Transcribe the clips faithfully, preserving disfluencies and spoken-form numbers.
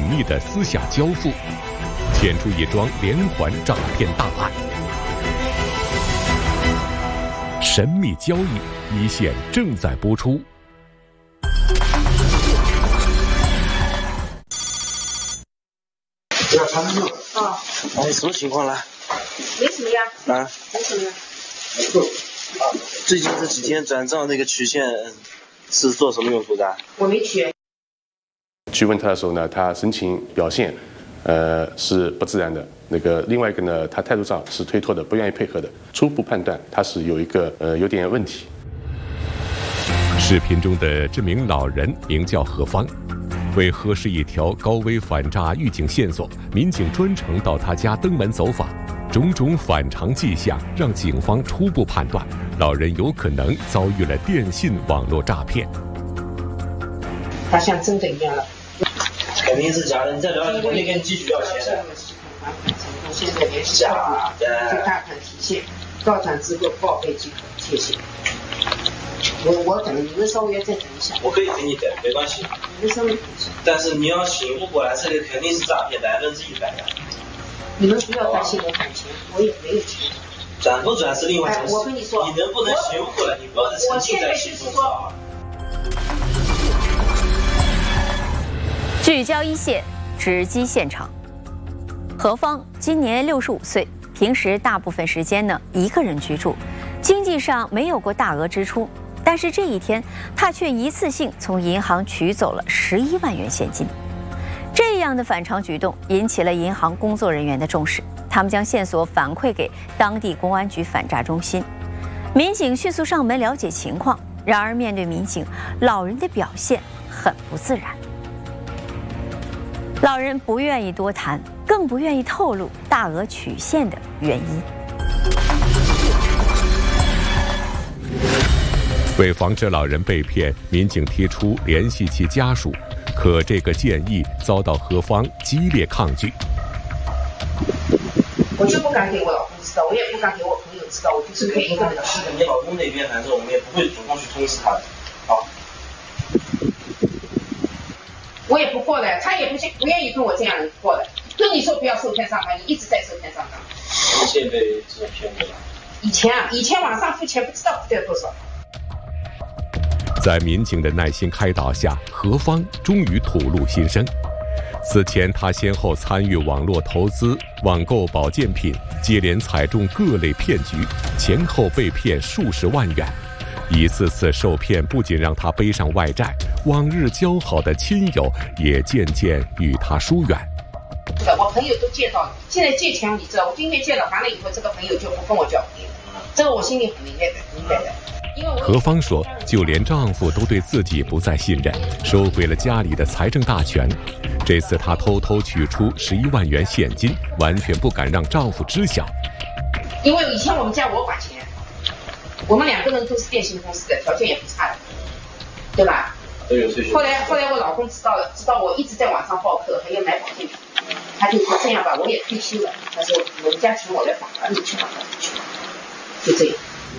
密的私下交付，牵出一桩连环诈骗大案。神秘交易，一线正在播出。 对啊，他们就啊， 哎，什么情况了？ 没什么呀。 啊？ 没什么呀。 啊，最近这几天转账那个曲线是做什么用途的？ 我没取。 去问他的时候呢，他神情表现，呃，是不自然的。那个另外一个呢，他态度上是推脱的，不愿意配合的。初步判断他是有一个呃有点问题。 视频中的这名老人名叫何芳，为核实一条高危反诈预警线索，民警专程到他家登门走访。种种反常迹象让警方初步判断，老人有可能遭遇了电信网络诈骗。 他像真的一样了。 肯定是假的，你再聊，我得跟你继续要钱的。 现在联系假的，就大款提现，到账之后报备即可，谢谢。我我等你们稍微再等一下。 我可以给你等，没关系。 你们稍微等一下。 但是你要醒悟过来，这个肯定是诈骗，百分之一百的。 你们不要担心我转钱，我也没有钱。 转不转是另外一回事。 我跟你说， 你能不能醒悟过来？你不要再沉浸在心中啊。 聚焦一线，直击现场。何芳今年六十五岁，平时大部分时间呢一个人居住，经济上没有过大额支出，但是这一天他却一次性从银行取走了十一万元现金。这样的反常举动引起了银行工作人员的重视，他们将线索反馈给当地公安局反诈中心。民警迅速上门了解情况，然而面对民警，老人的表现很不自然。老人不愿意多谈，更不愿意透露大额取现的原因。 为防止老人被骗，民警提出联系其家属，可这个建议遭到何芳激烈抗拒。 我就不敢给我老公知道，我也不敢给我朋友知道，我就是可以一个人。 是的，你老公那边反正我们也不会主动去通知他的。好。 我也不破的，他也不不愿意跟我这样破的。跟你说不要受骗上当，你一直在受骗上当。 现被这种骗过了。 以前啊，以前网上付钱不知道付掉多少。 在民警的耐心开导下，何芳终于吐露心声。此前，他先后参与网络投资、网购保健品，接连踩中各类骗局，前后被骗数十万元。一次次受骗不仅让他背上外债，往日交好的亲友也渐渐与他疏远。 我朋友都借到了，现在借钱你知道，我今天借了还了以后，这个朋友就不跟我交朋友，这个我心里很明白的，明白的。因为何芳说，就连丈夫都对自己不再信任，收回了家里的财政大权。这次她偷偷取出十一万元现金，完全不敢让丈夫知晓。 因为以前我们家我管钱。我们两个人都是电信公司的，条件也不差的，对吧？后来后来我老公知道了，知道我一直在网上报课，还要买保健品，他就说这样吧，我也退休了，他说我们家请我来访谈，你去吧，去吧，就这样。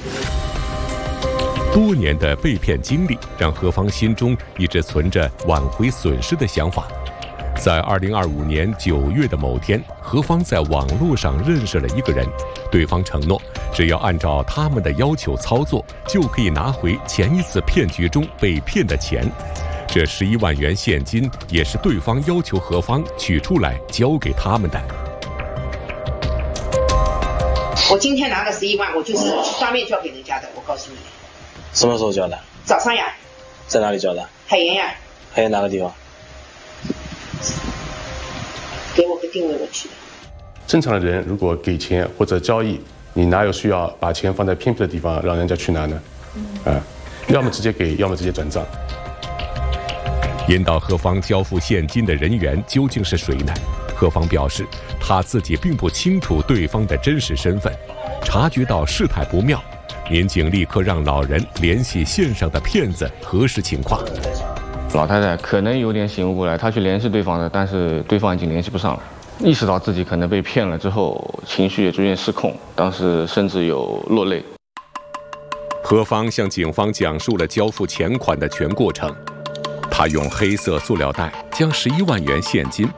多年的被骗经历让何芳心中一直存着挽回损失的想法。在二零二五年九月的某天，何芳在网络上认识了一个人，对方承诺只要按照他们的要求操作，就可以拿回前一次骗局中被骗的钱。这十一万元现金也是对方要求何芳取出来交给他们的。 我今天拿了十一万，我就是当面交给人家的，我告诉你。 什么时候交的？ 早上呀。 在哪里交的？ 海盐呀。 海盐哪个地方？ 给我个定位，我去的。 正常的人如果给钱或者交易，你哪有需要把钱放在偏僻的地方让人家去拿呢？嗯、啊，要么直接给，要么直接转账。 引导何芳交付现金的人员究竟是谁呢？何芳表示，他自己并不清楚对方的真实身份。察觉到事态不妙，民警立刻让老人联系线上的骗子核实情况。 老太太可能有点醒悟过来，她去联系对方的，但是对方已经联系不上了。意识到自己可能被骗了之后，情绪也逐渐失控，当时甚至有落泪。 何芳向警方讲述了交付钱款的全过程。他用黑色塑料袋将十一万元现金